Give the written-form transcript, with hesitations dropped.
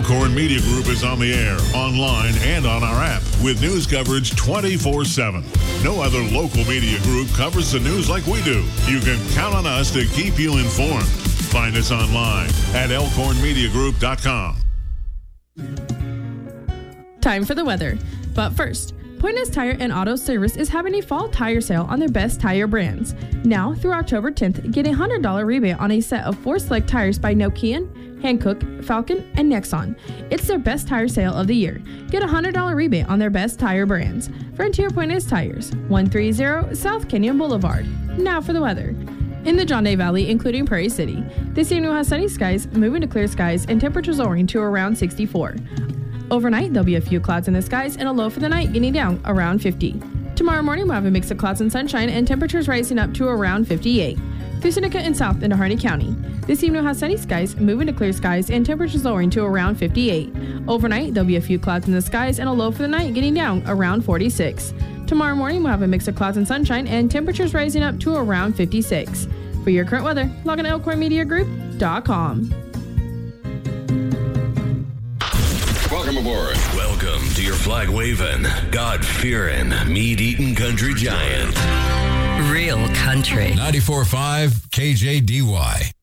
Elkhorn Media Group is on the air, online, and on our app with news coverage 24/7. No other local media group covers the news like we do. You can count on us to keep you informed. Find us online at elkhornmediagroup.com. Time for the weather. But first, Pointers Tire and Auto Service is having a fall tire sale on their best tire brands. Now through October 10th, get a $100 rebate on a set of 4 select tires by Nokian, Hankook, Falcon, and Nexon. It's their best tire sale of the year. Get a $100 rebate on their best tire brands. Frontier Pointers Tires, 130 South Canyon Boulevard. Now for the weather. In the John Day Valley, including Prairie City, this evening will have sunny skies, moving to clear skies, and temperatures lowering to around 64. Overnight, there'll be a few clouds in the skies and a low for the night getting down around 50. Tomorrow morning, we'll have a mix of clouds and sunshine and temperatures rising up to around 58. Through Seneca and south into Harney County. This evening, we'll have sunny skies, moving to clear skies, and temperatures lowering to around 58. Overnight, there'll be a few clouds in the skies and a low for the night getting down around 46. Tomorrow morning, we'll have a mix of clouds and sunshine and temperatures rising up to around 56. For your current weather, log on to elkhornmediagroup.com. Welcome aboard. Welcome to your flag-waving, God-fearing, meat-eating country giant. Real country. 94.5 KJDY.